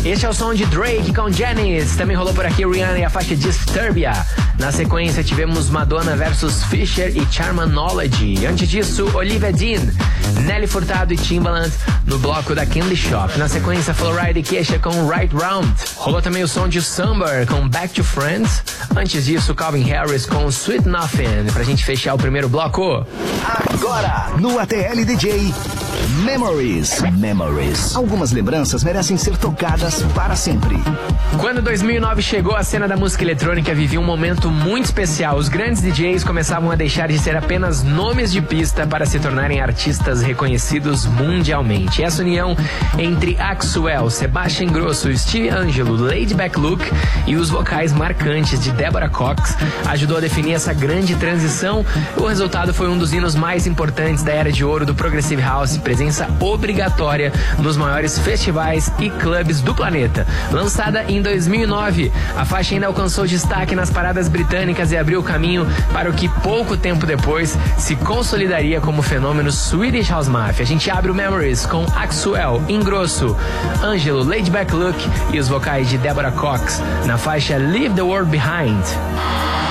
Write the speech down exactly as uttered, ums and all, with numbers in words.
Este é o som de Drake com Janis. Também rolou por aqui Rihanna e a faixa Disturbia. Na sequência tivemos Madonna versus Fisher e Charmanology. Antes disso, Olivia Dean, Nelly Furtado e Timbaland no bloco da Candy Shop. Na sequência, Florida e Kesha com Right Round. Rolou também o som de Summer com Back to Friends. Antes disso, Calvin Harris com Sweet Nothing. Pra gente fechar o primeiro bloco. Agora, no A T L D J, Memories. Memories. Algumas lembranças merecem ser tocadas para sempre. Quando dois mil e nove chegou, a cena da música eletrônica vivia um momento muito especial. Os grandes D Js começavam a deixar de ser apenas nomes de pista para se tornarem artistas reconhecidos mundialmente. Essa união entre Axwell, Sebastian Ingrosso, Steve Angelo, Laid Back Luke e os vocais marcantes de Deborah Cox ajudou a definir essa grande transição. O resultado foi um dos hinos mais importantes da era de ouro do Progressive House, presença obrigatória nos maiores festivais e clubes do planeta. Lançada em dois mil e nove, a faixa ainda alcançou destaque nas paradas britânicas e abriu o caminho para o que pouco tempo depois se consolidaria como fenômeno Swedish House Mafia. A gente abre o Memories com Axwell, Ingrosso, Angelo, Laid Back Luke e os vocais de Deborah Cox na faixa Leave the World Behind.